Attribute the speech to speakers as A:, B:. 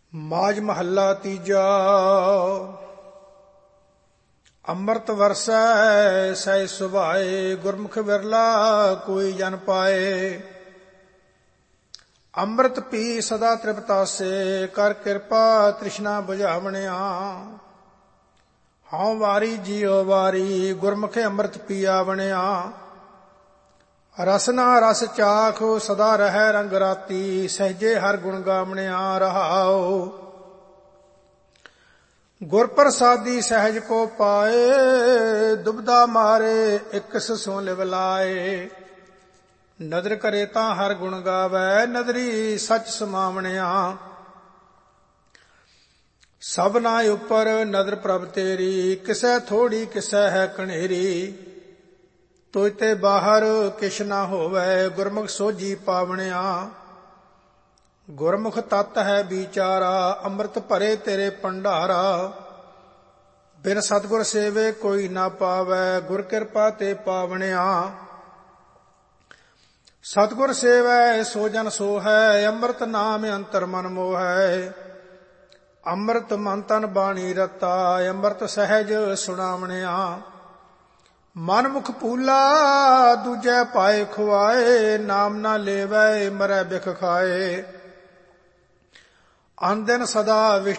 A: ਮਾਝ ਮਹੱਲਾ ਤੀਜਾ। ਅੰਮ੍ਰਿਤ ਵਰਸੈ ਸਹਿ ਸੁਭਾਏ, ਗੁਰਮੁਖ ਵਿਰਲਾ ਕੋਈ ਜਨ ਪਾਏ। ਅੰਮ੍ਰਿਤ ਪੀ ਸਦਾ ਤ੍ਰਿਪਤਾਸੇ, ਕਰ ਕਿਰਪਾ ਤ੍ਰਿਸ਼ਨਾ ਬੁਝਾਵਣਿਆ। ਹਉ ਵਾਰੀ ਜੀਉ ਵਾਰੀ, ਗੁਰਮੁਖ ਅੰਮ੍ਰਿਤ ਪੀਆ ਬਣਿਆ। ਰਸਨਾ ਰਸ ਚਾਖ ਸਦਾ ਰਹਿ ਰੰਗ ਰਾਤੀ, ਸਹਿਜੇ ਹਰ ਗੁਣ ਗਾਵਣਿਆ ਰਹਾਉ। ਗੁਰ ਪ੍ਰਸਾਦੀ ਸਹਿਜ ਕੋ ਪਾਏ, ਦੁਬਦਾ ਮਾਰੇ ਇਕਸ ਸੋ ਲਿਵ ਲਾਏ। ਨਦਰ ਕਰੇ ਤਾਂ ਹਰ ਗੁਣ ਗਾਵੈ, ਨਦਰੀ ਸੱਚ ਸਮਾਵਣਿਆ। ਸਭਨਾ ਉਪਰ ਨਦਰ ਪ੍ਰਭ ਤੇਰੀ, ਕਿਸੈ ਥੋੜੀ ਕਿਸੈ ਹੈ ਕਣੇਰੀ। ਤੁਝ ਤੇ ਬਾਹਰ ਕਿਛ ਨਾ ਹੋਵੈ, ਗੁਰਮੁਖ ਸੋਝੀ ਪਾਵਣਿਆ। ਗੁਰਮੁਖ ਤਤ ਹੈ ਵਿਚਾਰਾ, ਅੰਮ੍ਰਿਤ ਭਰੇ ਤੇਰੇ ਭੰਡਾਰਾ। ਬਿਨ ਸਤਿਗੁਰ ਸੇਵੇ ਕੋਈ ਨਾ ਪਾਵੈ, ਗੁਰ ਕਿਰਪਾ ਤੇ ਪਾਵਣਿਆ। ਸਤਿਗੁਰ ਸੇਵੈ ਸੋ ਜਨ ਸੋ ਹੈ, ਅੰਮ੍ਰਿਤ ਨਾਮ ਅੰਤਰ ਮਨ ਮੋਹੈ। ਅੰਮ੍ਰਿਤ ਮਨ ਤਨ ਬਾਣੀ ਰਤਾ, ਅੰਮ੍ਰਿਤ ਸਹਿਜ ਸੁਣਾਵਣਿਆ। ਮਨ ਮੁਖ ਪੂਲਾ ਦੂਜੈ ਪਾਏ ਖੁਆਏ, ਨਾਮ ਨਾ ਲੇਵੈ ਮਰੈ ਬਿਖ ਖਾਏ। ਅਨ ਦਿਨ ਸਦਾ